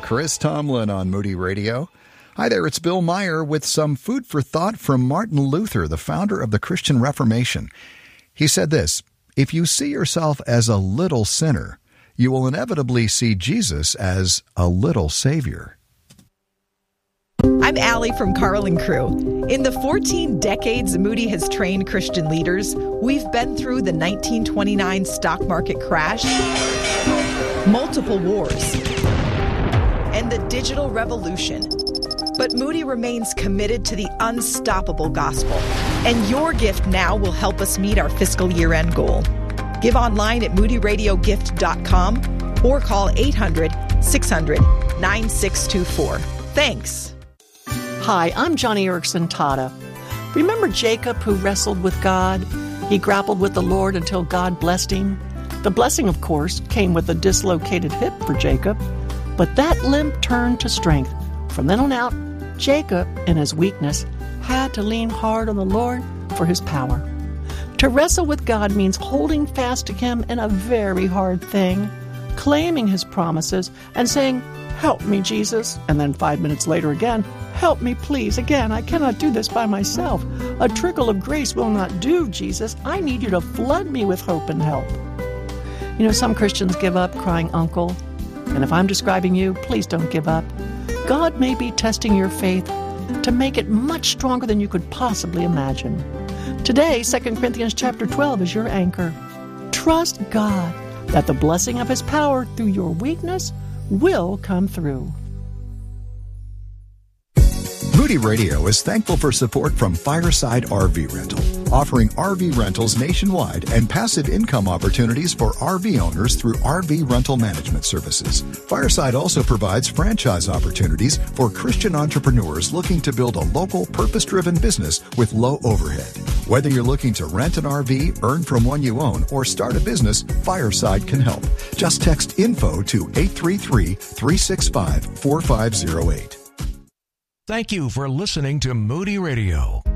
Chris Tomlin on Moody Radio. Hi there, it's Bill Meyer with some food for thought from Martin Luther, the founder of the Christian Reformation. He said this, "If you see yourself as a little sinner, you will inevitably see Jesus as a little Savior." I'm Allie from Carlin Crew. In the 14 decades Moody has trained Christian leaders, we've been through the 1929 stock market crash, multiple wars, and the digital revolution. But Moody remains committed to the unstoppable gospel, and your gift now will help us meet our fiscal year-end goal. Give online at moodyradiogift.com or call 800-600-9624. Thanks. Hi, I'm Johnny Erickson Tata. Remember Jacob who wrestled with God? He grappled with the Lord until God blessed him. The blessing, of course, came with a dislocated hip for Jacob, but that limp turned to strength. From then on out, Jacob, in his weakness, had to lean hard on the Lord for his power. To wrestle with God means holding fast to Him in a very hard thing, claiming His promises and saying, "Help me, Jesus," and then 5 minutes later again, "Help me, please. Again, I cannot do this by myself. A trickle of grace will not do, Jesus. I need you to flood me with hope and help." You know, some Christians give up crying uncle. And if I'm describing you, please don't give up. God may be testing your faith to make it much stronger than you could possibly imagine. Today, 2 Corinthians chapter 12 is your anchor. Trust God that the blessing of His power through your weakness will come through. Moody Radio is thankful for support from Fireside RV Rental, offering RV rentals nationwide and passive income opportunities for RV owners through RV rental management services. Fireside also provides franchise opportunities for Christian entrepreneurs looking to build a local, purpose-driven business with low overhead. Whether you're looking to rent an RV, earn from one you own, or start a business, Fireside can help. Just text INFO to 833-365-4508. Thank you for listening to Moody Radio.